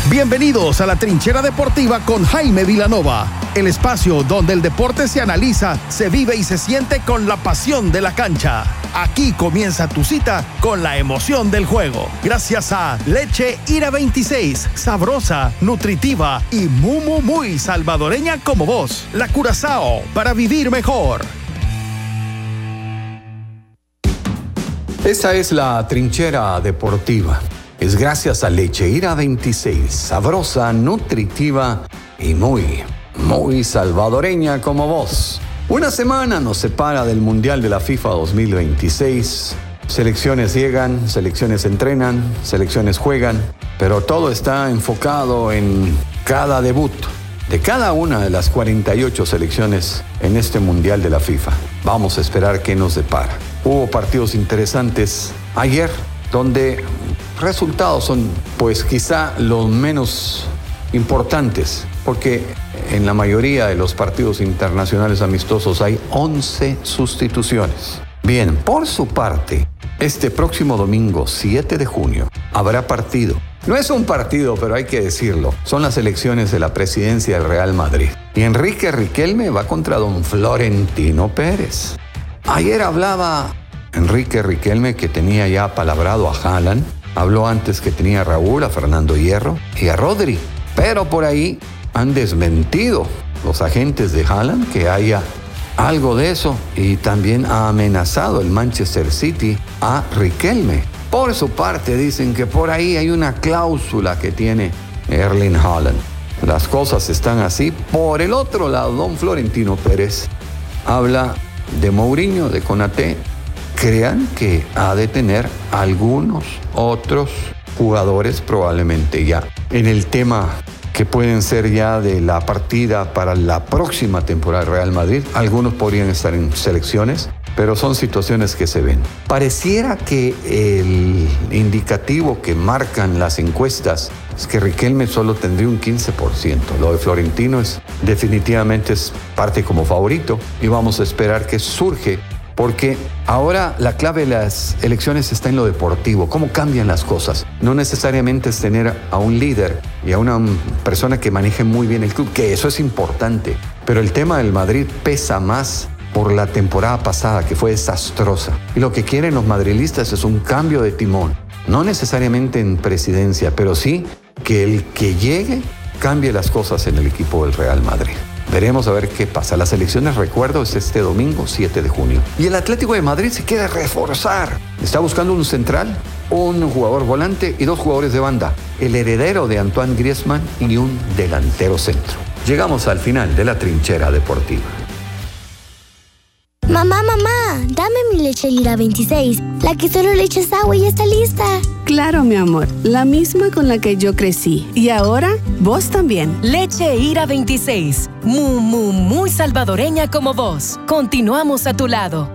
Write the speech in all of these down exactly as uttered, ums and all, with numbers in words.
Bienvenidos a la Trinchera Deportiva con Jaime Vilanova, el espacio donde el deporte se analiza, se vive y se siente con la pasión de la cancha. Aquí comienza tu cita con la emoción del juego. Gracias a Leche Ira veintiséis, sabrosa, nutritiva y muy, muy, muy salvadoreña como vos. La Curazao, para vivir mejor. Esta es la Trinchera Deportiva. Es gracias a Leche Ira veintiséis, sabrosa, nutritiva y muy, muy salvadoreña como vos. Una semana nos separa del Mundial de la FIFA dos mil veintiséis. Selecciones llegan, selecciones entrenan, selecciones juegan, pero todo está enfocado en cada debut de cada una de las cuarenta y ocho selecciones en este Mundial de la FIFA. Vamos a esperar qué nos depara. Hubo partidos interesantes ayer, donde resultados son, pues, quizá los menos importantes, porque en la mayoría de los partidos internacionales amistosos hay once sustituciones. Bien, por su parte, este próximo domingo, siete de junio, habrá partido. No es un partido, pero hay que decirlo. Son las elecciones de la presidencia del Real Madrid. Y Enrique Riquelme va contra don Florentino Pérez. Ayer hablaba Enrique Riquelme que tenía ya palabrado a Haaland. Habló antes que tenía a Raúl, a Fernando Hierro y a Rodri. Pero por ahí han desmentido los agentes de Haaland que haya algo de eso. Y también ha amenazado el Manchester City a Riquelme. Por su parte dicen que por ahí hay una cláusula que tiene Erling Haaland. Las cosas están así. Por el otro lado, don Florentino Pérez habla de Mourinho, de Konaté. Crean que ha de tener algunos otros jugadores probablemente ya en el tema que pueden ser ya de la partida para la próxima temporada del Real Madrid. Algunos podrían estar en selecciones, pero son situaciones que se ven. Pareciera que el indicativo que marcan las encuestas es que Riquelme solo tendría un quince por ciento. Lo de Florentino es definitivamente es parte como favorito y vamos a esperar que surge, porque ahora la clave de las elecciones está en lo deportivo, cómo cambian las cosas. No necesariamente es tener a un líder y a una persona que maneje muy bien el club, que eso es importante. Pero el tema del Madrid pesa más por la temporada pasada, que fue desastrosa. Y lo que quieren los madrilistas es un cambio de timón. No necesariamente en presidencia, pero sí que el que llegue cambie las cosas en el equipo del Real Madrid. Veremos a ver qué pasa. Las elecciones, recuerdo, es este domingo siete de junio. Y el Atlético de Madrid se quiere reforzar. Está buscando un central, un jugador volante y dos jugadores de banda. El heredero de Antoine Griezmann y un delantero centro. Llegamos al final de la Trinchera Deportiva. Mamá, mamá, dame mi leche Ira veintiséis, la que solo le echas agua y está lista. Claro, mi amor, la misma con la que yo crecí. Y ahora, vos también. Leche Ira veintiséis, muy, muy, muy salvadoreña como vos. Continuamos a tu lado.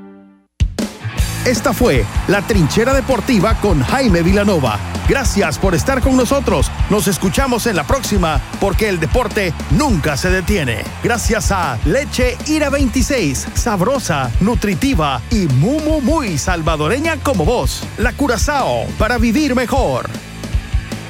Esta fue la Trinchera Deportiva con Jaime Vilanova. Gracias por estar con nosotros. Nos escuchamos en la próxima, porque el deporte nunca se detiene. Gracias a Leche Ira veintiséis, sabrosa, nutritiva y muy, muy, muy salvadoreña como vos. La Curazao, para vivir mejor.